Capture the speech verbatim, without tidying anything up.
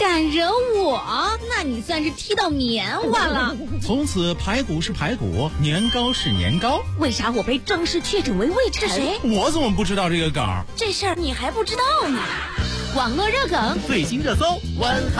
敢惹我，那你算是踢到棉花了。 从此排骨是排骨，年糕是年糕。 为啥我被正式确诊为胃馋？ 这谁？ 我怎么不知道这个梗？ 这事儿你还不知道呢。 网络热梗， 最新热搜，晚